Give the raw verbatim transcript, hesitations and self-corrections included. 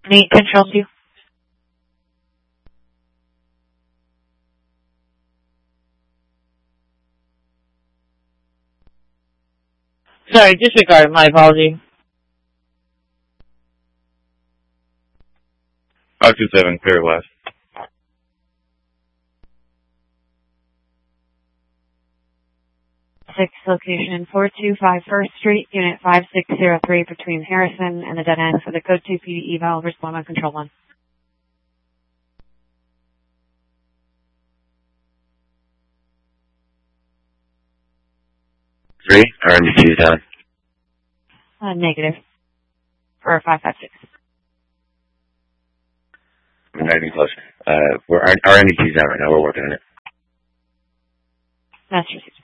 Nate, control two. Sorry, disregard. My apology. five two seven, clear west. Six location four two five First Street, Unit five six zero three between Harrison and the dead end for the code two P D eval. Respond on control one. Three, R M D T is down. Uh, negative. For five five six. I'm not even close. Uh, we're, our, our N D T is down right now. We're working on it. That's received.